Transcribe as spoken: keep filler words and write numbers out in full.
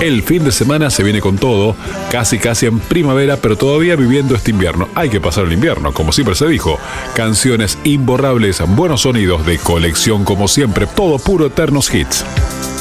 El fin de semana se viene con todo, casi casi en primavera, pero todavía viviendo este invierno. Hay que pasar el invierno, como siempre se dijo. Canciones imborrables, buenos sonidos de colección como siempre, todo puro eternos hits.